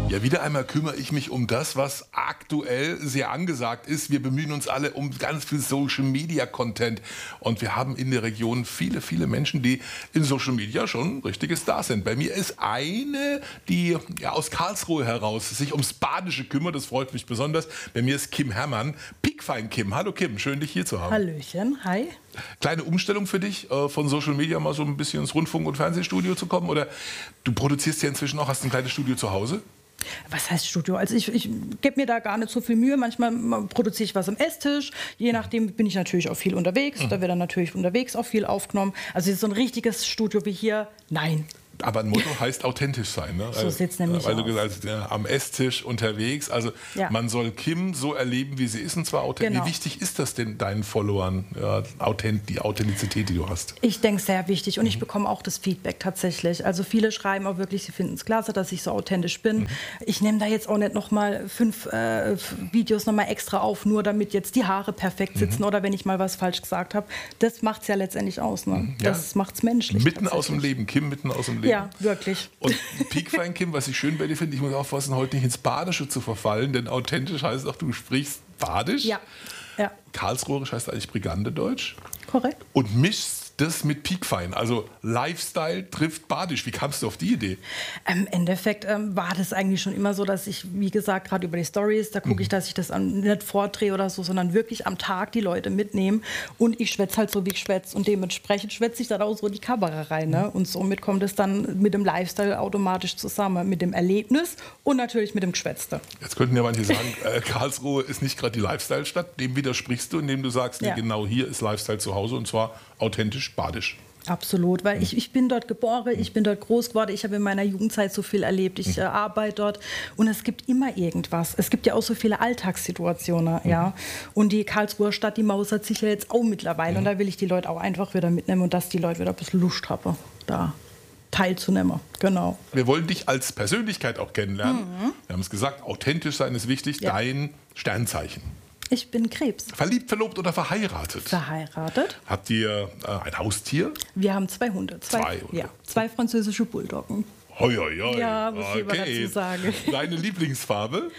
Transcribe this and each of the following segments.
Ja, wieder einmal kümmere ich mich um das, was aktuell sehr angesagt ist. Wir bemühen uns alle um ganz viel Social-Media-Content. Und wir haben in der Region viele, viele Menschen, die in Social Media schon richtige Stars sind. Bei mir ist eine, die ja, aus Karlsruhe heraus sich ums Badische kümmert. Das freut mich besonders. Bei mir ist Kim Herrmann. Piekfein Kim. Hallo Kim, schön dich hier zu haben. Hallöchen, hi. Kleine Umstellung für dich, von Social Media mal so ein bisschen ins Rundfunk- und Fernsehstudio zu kommen? Oder du produzierst ja inzwischen auch, hast ein kleines Studio zu Hause? Was heißt Studio? Also ich gebe mir da gar nicht so viel Mühe. Manchmal produziere ich was am Esstisch. Je nachdem bin ich natürlich auch viel unterwegs. Da wird dann natürlich unterwegs auch viel aufgenommen. Also so ein richtiges Studio wie hier, nein. Aber ein Motto heißt authentisch sein. Ne? So sieht's nämlich weil aus. du gesagt hast, ja, am Esstisch unterwegs. Also Ja. man soll Kim so erleben, wie sie ist, und zwar authentisch. Genau. Wie wichtig ist das denn deinen Followern, ja, die Authentizität, die du hast? Ich denke, sehr wichtig. Und ich bekomme auch das Feedback tatsächlich. Also viele schreiben auch wirklich, sie finden es klasse, dass ich so authentisch bin. Ich nehme da jetzt auch nicht nochmal 5 Videos nochmal extra auf, nur damit jetzt die Haare perfekt sitzen oder wenn ich mal was falsch gesagt habe. Das macht es ja letztendlich aus. Ne? Ja. Das macht es menschlich. Mitten aus dem Leben, Kim, mitten aus dem Leben. Ja, wirklich. Und Piekfein Kim, was ich schön bei dir finde, ich muss aufpassen, heute nicht ins Badische zu verfallen, denn authentisch heißt auch, du sprichst Badisch. Ja, ja, Karlsruherisch heißt eigentlich Brigandedeutsch. korrekt. Und mischst das mit Piekfein. Also Lifestyle trifft Badisch. Wie kamst du auf die Idee? Im Endeffekt war das eigentlich schon immer so, dass ich, wie gesagt, gerade über die Stories, da gucke ich, dass ich das nicht vordrehe oder so, sondern wirklich am Tag die Leute mitnehme. Und ich schwätze halt so, wie ich schwätze. Und dementsprechend schwätze ich dann auch so die Kamera rein. Ne? Und somit kommt es dann mit dem Lifestyle automatisch zusammen. Mit dem Erlebnis und natürlich mit dem Geschwätzte. Jetzt könnten ja manche sagen, Karlsruhe ist nicht gerade die Lifestyle-Stadt. Dem widersprichst du, indem du sagst, nee, Ja. genau hier ist Lifestyle zu Hause, und zwar authentisch badisch. Absolut, weil ich bin dort geboren, ich bin dort groß geworden, ich habe in meiner Jugendzeit so viel erlebt, ich arbeite dort und es gibt immer irgendwas. Es gibt ja auch so viele Alltagssituationen, ja. Und die Karlsruher Stadt, die mausert sich ja jetzt auch mittlerweile und da will ich die Leute auch einfach wieder mitnehmen und dass die Leute wieder ein bisschen Lust haben, da teilzunehmen. Genau. Wir wollen dich als Persönlichkeit auch kennenlernen. Wir haben es gesagt, authentisch sein ist wichtig. Ja. Dein Sternzeichen. Ich bin Krebs. Verliebt, verlobt oder verheiratet? Verheiratet. Habt ihr ein Haustier? Wir haben 2 Hunde. Zwei Hunde. Ja, 2 französische Bulldoggen. Hoi, hoi, hoi. Ja, muss ich aber dazu sagen. Deine Lieblingsfarbe?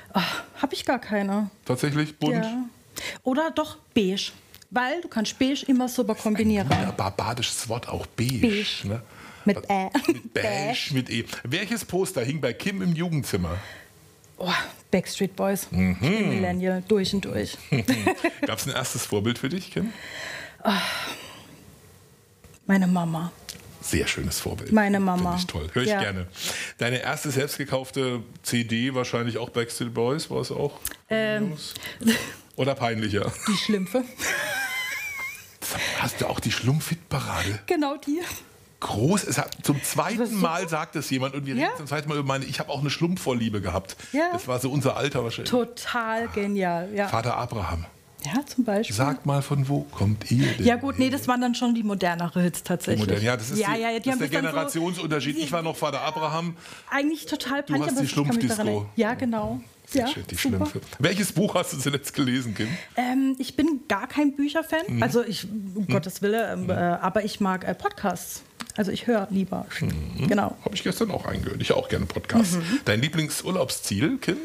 Habe ich gar keine. Tatsächlich bunt? Ja. Oder doch beige. Weil du kannst beige immer super kombinieren. Wunderbar badisches Wort, auch beige. Beige. Ne? Mit Mit beige, mit E. Welches Poster hing bei Kim im Jugendzimmer? Oh, Backstreet Boys. Ich bin Millennial, durch und durch. Gab es ein erstes Vorbild für dich, Kim? Meine Mama. Sehr schönes Vorbild. Meine Mama. Finde ich toll. Höre ich Ja. gerne. Deine erste selbst gekaufte CD, wahrscheinlich auch Backstreet Boys, war es auch? Oder peinlicher? Die Schlümpfe. Hast du auch die Schlumpf-Hit-Parade? Genau die. Groß. Zum Das zweiten ist so Mal sagt es jemand, und wir Ja. reden zum zweiten Mal über ich habe auch eine Schlumpfvorliebe gehabt. Ja. Das war so unser Alter wahrscheinlich. Total genial. Ja, Vater Abraham. ja zum Beispiel. Sag mal, von wo kommt ihr denn? Ja gut, nee, das waren dann schon die modernere Hits tatsächlich. Modern. Ja, das ist, die das ist haben der sich dann Generationsunterschied. Ich war noch Vater Abraham. Eigentlich total Du peinlich, hast aber die ich kann mich daran Schlumpfdisco. erinnern. Ja, genau. Sehr Ja, schön, die super. Schlümpfe. Welches Buch hast du zuletzt gelesen, Kim? Ich bin gar kein Bücherfan, also ich, um Gottes Willen, aber ich mag Podcasts. Also ich höre lieber. Genau. Habe ich gestern auch eingehört. Ich höre auch gerne Podcasts. Dein Lieblingsurlaubsziel, Kim?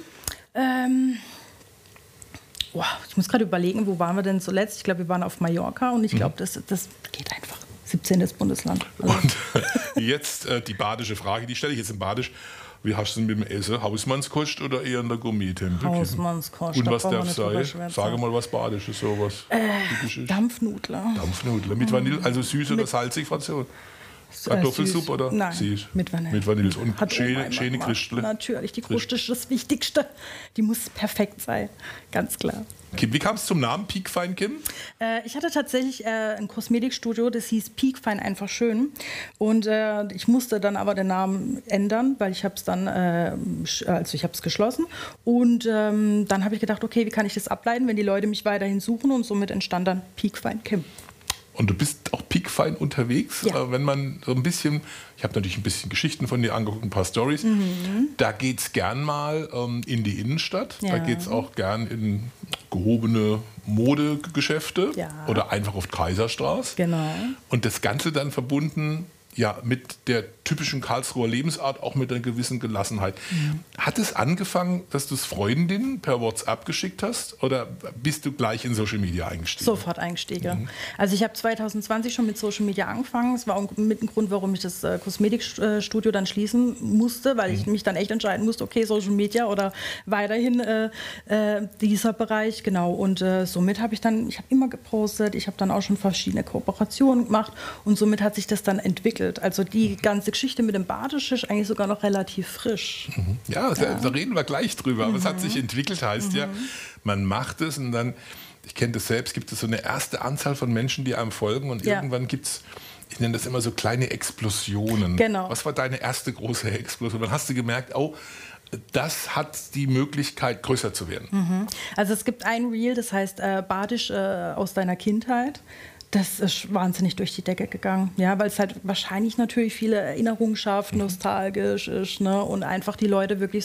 Ich muss gerade überlegen, wo waren wir denn zuletzt? Ich glaube, wir waren auf Mallorca und ich glaube, das geht einfach. 17. Bundesland. Also, Und jetzt die badische Frage, die stelle ich jetzt in Badisch. Wie hast du es mit dem Essen? Hausmannskost oder eher in der Gummitempel? Hausmannskost. Und da was brauchen wir darf nicht drüber sein? schwätzen. Sage mal was Badisches, sowas Typisches. Dampfnudler. Dampfnudler mit Vanille, also süß oder salzig, Fraktion? Kartoffelsuppe Süß. oder? Nein, Süß. mit Vanille. Mit Vanille. Und Hat Oma immer schöne gemacht. Christle. Natürlich, die Kruste ist das Wichtigste. Die muss perfekt sein, ganz klar. Kim, wie kam es zum Namen Piekfein Kim? Ich hatte tatsächlich ein Kosmetikstudio, das hieß Piekfein einfach schön. Und ich musste dann aber den Namen ändern, weil ich habe es dann, also ich habe es geschlossen. Und dann habe ich gedacht, okay, wie kann ich das ableiten, wenn die Leute mich weiterhin suchen? Und somit entstand dann Piekfein Kim. Und du bist auch piekfein unterwegs, Ja. wenn man so ein bisschen, ich habe natürlich ein bisschen Geschichten von dir angeguckt, ein paar Stories. Da geht es gern mal in die Innenstadt, da Ja. geht es auch gern in gehobene Modegeschäfte Ja. oder einfach auf Kaiserstraße. Genau. Und das Ganze dann verbunden ja, mit der typischen Karlsruher Lebensart, auch mit einer gewissen Gelassenheit. Hat es angefangen, dass du es Freundinnen per WhatsApp geschickt hast oder bist du gleich in Social Media eingestiegen? Sofort eingestiegen. Also ich habe 2020 schon mit Social Media angefangen. Das war auch mit ein Grund, warum ich das Kosmetikstudio dann schließen musste, weil ich mich dann echt entscheiden musste, okay, Social Media oder weiterhin dieser Bereich. Genau. Und somit habe ich immer gepostet, ich habe dann auch schon verschiedene Kooperationen gemacht und somit hat sich das dann entwickelt. Also die ganze Geschichte mit dem Badisch ist eigentlich sogar noch relativ frisch. Ja, da reden wir gleich drüber. Aber es hat sich entwickelt, heißt ja, man macht es und dann, ich kenne das selbst, gibt es so eine erste Anzahl von Menschen, die einem folgen und irgendwann gibt es, ich nenne das immer so kleine Explosionen. Genau. Was war deine erste große Explosion? Wann hast du gemerkt, oh, das hat die Möglichkeit, größer zu werden? Also es gibt ein Reel, das heißt Badisch aus deiner Kindheit. Das ist wahnsinnig durch die Decke gegangen, ja, weil es halt wahrscheinlich natürlich viele Erinnerungen schafft, nostalgisch ist, ne, und einfach die Leute wirklich